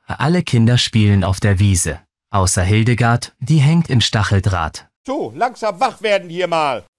Alle Kinder spielen auf der Wiese. Außer Hildegard, die hängt im Stacheldraht. So, langsam wach werden hier mal.